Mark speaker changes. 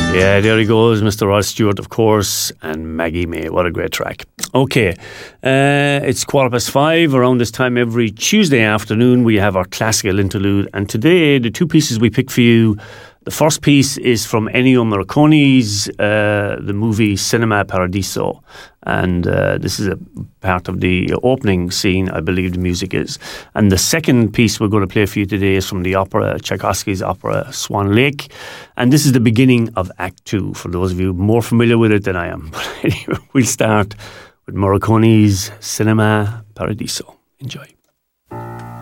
Speaker 1: Yeah, there he goes, Mr. Rod Stewart, of course, and Maggie May. What a great track. Okay, it's 5:15. Around this time every Tuesday afternoon, we have our classical interlude. And today, the two pieces we picked for you, the first piece is from Ennio Morricone's the movie Cinema Paradiso. And this is a part of the opening scene, I believe the music is. And the second piece we're going to play for you today is from the opera, Tchaikovsky's opera Swan Lake. And this is the beginning of Act 2, for those of you more familiar with it than I am. But anyway, we'll start with Morricone's Cinema Paradiso. Enjoy.